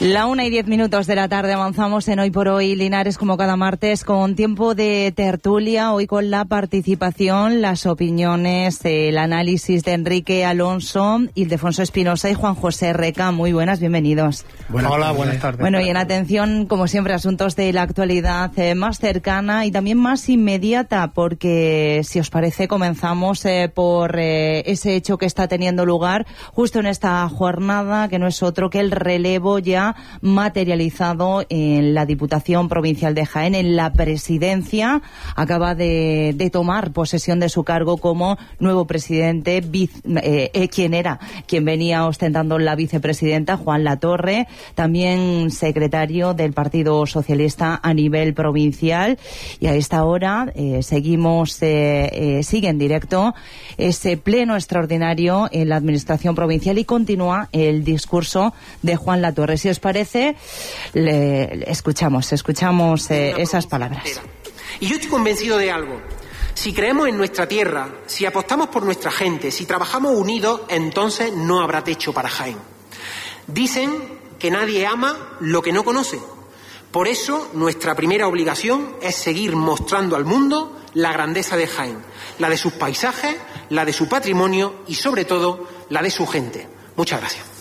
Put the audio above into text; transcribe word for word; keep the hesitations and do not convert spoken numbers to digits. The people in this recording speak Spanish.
La una y diez minutos de la tarde avanzamos en Hoy por Hoy Linares, como cada martes, con tiempo de tertulia, hoy con la participación, las opiniones, el análisis de Enrique Alonso, Ildefonso Espinosa y Juan José Reca. Muy buenas, bienvenidos. Buenas Hola, tardes. buenas tardes. Bueno, y en atención, como siempre, asuntos de la actualidad eh, más cercana y también más inmediata, porque si os parece comenzamos eh, por eh, ese hecho que está teniendo lugar justo en esta jornada, que no es otro que el relevo ya materializado en la Diputación Provincial de Jaén, en la presidencia. Acaba de, de tomar posesión de su cargo como nuevo presidente, vice, eh, eh, quien era, quien venía ostentando la vicepresidenta, Juan Latorre, también secretario del Partido Socialista a nivel provincial. Y a esta hora eh, seguimos, eh, eh, sigue en directo ese pleno extraordinario en la Administración Provincial y continúa el discurso de Juan Latorre. Si os parece, le, le escuchamos, escuchamos eh, esas palabras. Y yo estoy convencido de algo. Si creemos en nuestra tierra, si apostamos por nuestra gente, si trabajamos unidos, entonces no habrá techo para Jaén. Dicen que nadie ama lo que no conoce. Por eso, nuestra primera obligación es seguir mostrando al mundo la grandeza de Jaén, la de sus paisajes, la de su patrimonio y, sobre todo, la de su gente. Muchas gracias.